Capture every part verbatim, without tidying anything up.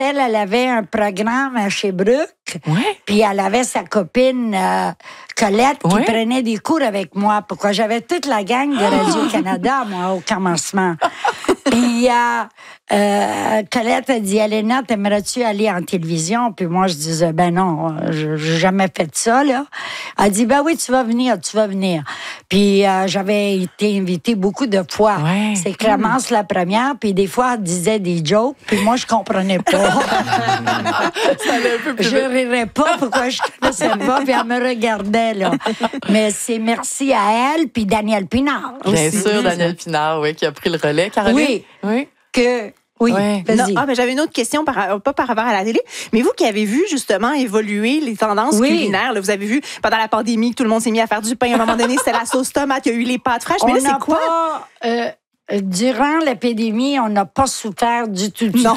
Elle, elle avait un programme à Sherbrooke. Ouais. Puis elle avait sa copine euh, Colette qui Ouais. prenait des cours avec moi. Pourquoi j'avais toute la gang de Radio-Canada, moi, au commencement. Puis euh, euh, Colette a dit, Elena, t'aimerais-tu aller en télévision? Puis moi, je disais, ben non, je n'ai jamais fait ça, là. Elle a dit, ben oui, tu vas venir, tu vas venir. Puis euh, j'avais été invitée beaucoup de fois. Ouais. C'est Clémence la première, puis des fois, elle disait des jokes, puis moi, je comprenais pas. Ça allait un peu plus Je vite. rirais pas pourquoi je connaissais pas, puis elle me regardait, là. Mais c'est merci à elle, puis Daniel Pinard. Bien aussi. sûr, Daniel Pinard, oui, qui a pris le relais. Caroline? Oui. Oui. Que, oui, Ouais. Non, vas-y. ah, ben, j'avais une autre question, par, pas par rapport à la télé, mais vous qui avez vu justement évoluer les tendances Oui. culinaires, là, vous avez vu pendant la pandémie que tout le monde s'est mis à faire du pain. À un moment donné, c'était la sauce tomate, il y a eu les pâtes fraîches. Mais On là, n'a c'est quoi? pas, euh, euh, durant l'épidémie, on n'a pas souffert du tout, du tout.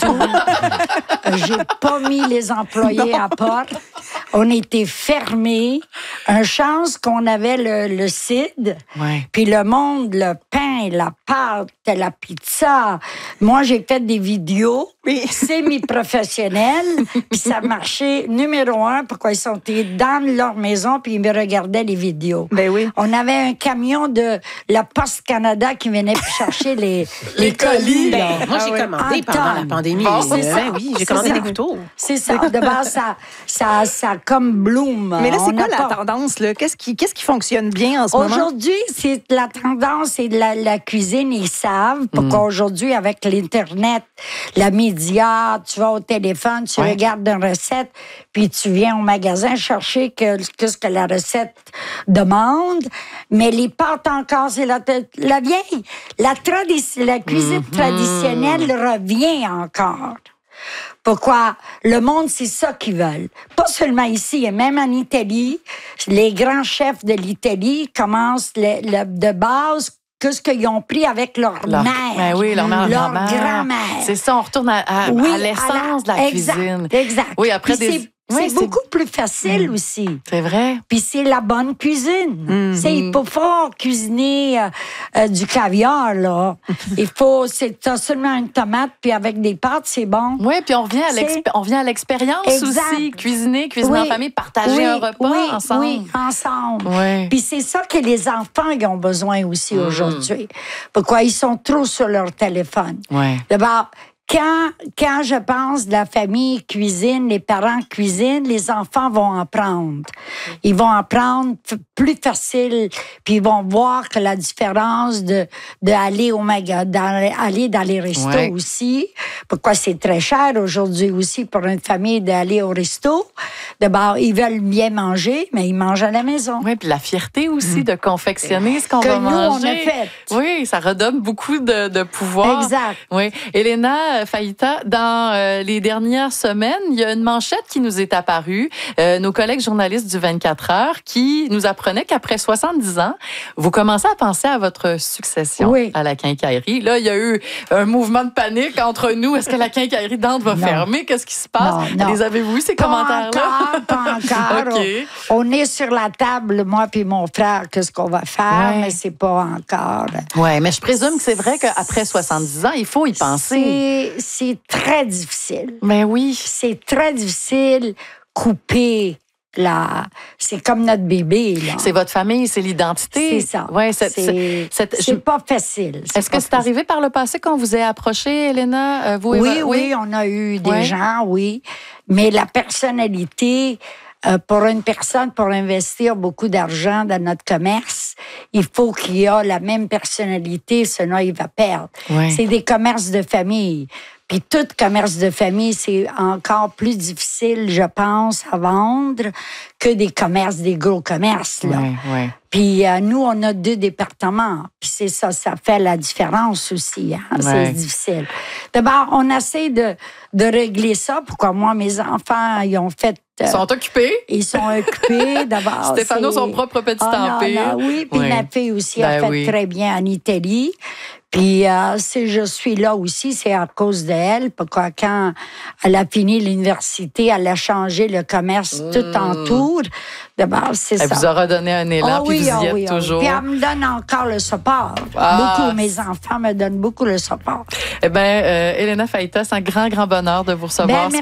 Euh, J'ai pas mis les employés à porte. On était fermés. Un chance qu'on avait le, le C I D. Ouais. Puis le monde, le pain, la pâte, la pizza. Moi, j'ai fait des vidéos Oui. semi-professionnelles. Puis ça marchait numéro un. Pourquoi ils sont dans leur maison puis ils me regardaient les vidéos. Ben oui. On avait un camion de la Poste Canada qui venait chercher les, les colis. colis. là. Ben, moi, j'ai Ah ouais. commandé En pendant tonnes. la pandémie. Bon, c'est Euh, ça. oui, j'ai C'est commandé ça. des couteaux. C'est ça. De base, ça, ça, ça comme bloom. Mais là, c'est On quoi n'a la pas- tendance, là? Qu'est-ce qui, qu'est-ce qui fonctionne bien en ce moment? Aujourd'hui, c'est la tendance, c'est de la, la cuisine, ils savent. Pourquoi aujourd'hui, avec l'Internet, la média, tu vas au téléphone, tu Ouais. regardes une recette, puis tu viens au magasin chercher que, que ce que la recette demande. Mais les pâtes encore, c'est la, la vieille. La, tradition, la cuisine traditionnelle revient encore. Pourquoi? Le monde, c'est ça qu'ils veulent. Pas seulement ici, et même en Italie, les grands chefs de l'Italie commencent le- le- de base que ce qu'ils ont pris avec leur, Leur, mère. ben oui, leur mère, leur grand-mère. grand-mère. C'est ça, on retourne à, à, Oui, à l'essence de la exact, cuisine. Exact. Oui, après Puis des- c'est, oui, c'est c'est- beaucoup plus facile aussi. C'est vrai. Puis c'est la bonne cuisine. Mm-hmm. C'est, il faut pas cuisiner euh, euh, du caviar, là. Il faut, c'est, t'as seulement une tomate, puis avec des pâtes, c'est bon. Oui, puis on revient à C'est- l'expé- on vient à l'expérience Exact. aussi. Cuisiner, cuisiner Oui. en famille, partager Oui, un repas oui, ensemble. Oui, ensemble. Oui. Puis c'est ça que les enfants ils ont besoin aussi Mm. aujourd'hui. Pourquoi ils sont trop sur leur téléphone. Ouais. D'abord, quand, quand je pense de la famille cuisine, les parents cuisinent, les enfants vont apprendre. Ils vont apprendre f- plus facile, puis ils vont voir que la différence de, de aller au magasin, aller dans les restos Ouais. aussi. Pourquoi c'est très cher aujourd'hui aussi pour une famille d'aller au resto. D'abord, ils veulent bien manger, mais ils mangent à la maison. Oui, puis la fierté aussi de confectionner ce qu'on Que va nous, on manger. a fait. Oui, ça redonne beaucoup de, de pouvoir. Exact. Oui. Elena Faïta, dans euh, les dernières semaines, il y a une manchette qui nous est apparue. Euh, nos collègues journalistes du vingt-quatre heures qui nous apprenaient qu'après soixante-dix ans, vous commencez à penser à votre succession Oui. à la quincaillerie. Là, il y a eu un mouvement de panique entre nous. Est-ce que la quincaillerie d'Ante va Non. fermer? Qu'est-ce qui se passe? Non, non. Les avez-vous, ces Pas commentaires-là? encore, pas encore. OK. On, on est sur la table, moi puis mon frère, qu'est-ce qu'on va faire, Ouais. mais c'est pas encore. Oui, mais je présume que c'est vrai qu'après soixante-dix ans, il faut y penser. C'est, c'est très difficile. Ben oui. C'est très difficile couper la. C'est comme notre bébé, là. C'est votre famille, c'est l'identité. C'est ça. Ouais, cette- c'est, cette- c'est je- pas facile. Est-ce que pas c'est facile. arrivé par le passé qu'on vous ait approché, Elena? euh, vous et Oui, vo- oui, on a eu des Ouais. gens, oui. Mais la personnalité, euh, pour une personne, pour investir beaucoup d'argent dans notre commerce, il faut qu'il y ait la même personnalité, sinon il va perdre. Ouais. C'est des commerces de famille. Puis tout commerce de famille, c'est encore plus difficile, je pense, à vendre que des commerces, des gros commerces, là. Ouais, ouais. Puis euh, nous, on a deux départements. Puis c'est ça, ça fait la différence aussi. Hein? Ouais. C'est difficile. D'abord, on essaie de, de régler ça. Pourquoi moi, mes enfants, ils ont fait... euh, Ils sont occupés. ils sont occupés d'abord. Stéphano, c'est- son propre petit Ah, non, empire. non, oui, puis Oui. ma fille aussi a Ben fait oui. très bien en Italie. Puis euh, si je suis là aussi, c'est à cause d'elle. Pourquoi quand elle a fini l'université, elle a changé le commerce tout en tour. D'abord, c'est Elle ça. vous aura donné un élan, Ah puis vous y ah êtes oui, ah oui. toujours. Puis elle me donne encore le support. Ah. Beaucoup, mes enfants me donnent beaucoup le support. Eh bien, euh, Elena Faïta, c'est un grand, grand bonheur de vous recevoir Ben,